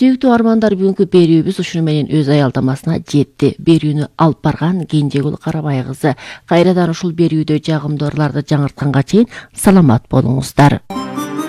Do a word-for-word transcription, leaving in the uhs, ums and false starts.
Сүйүктүү армандар, бүгүнкү берүүбүз ушуну менен өз аялдамасына жетти. Берүүнү алып барган Кенжегүл Карабай кызы. Кайрадан ушул берүүдө жагымдууларды жаңыртканга чейин саламат болуңуздар.